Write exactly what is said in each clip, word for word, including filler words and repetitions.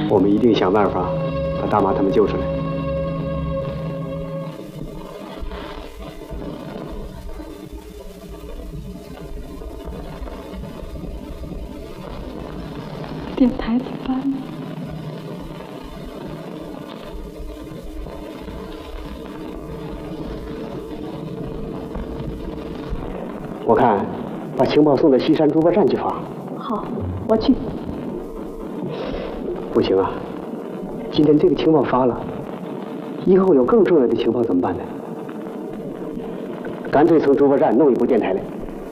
我们一定想办法把大妈他们救出来。 电台怎么办呢？ 我看把情报送到西山猪八站去发。 好，我去。 不行啊，今天这个情报发了，以后有更重要的情报怎么办呢？干脆从猪八站弄一部电台来。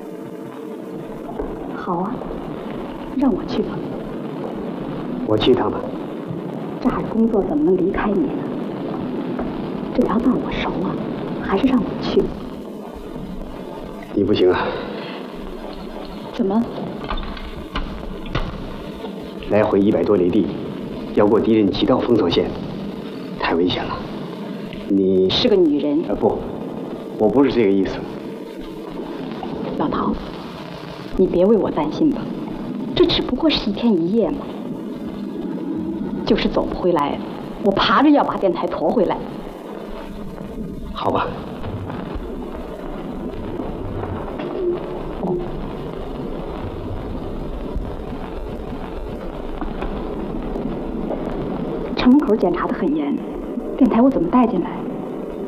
好啊，让我去吧。 我去一趟吧。 这儿工作怎么能离开你呢？这条道我熟啊，还是让我去。 你不行啊。 怎么？ 来回一百多里地，要过敌人几道封锁线，太危险了。你是个女人。 啊不，我不是这个意思。 老陶，你别为我担心吧，这只不过是一天一夜嘛。就是走不回来，我爬着要把电台驮回来。 好吧。 城门口检查得很严，电台我怎么带进来？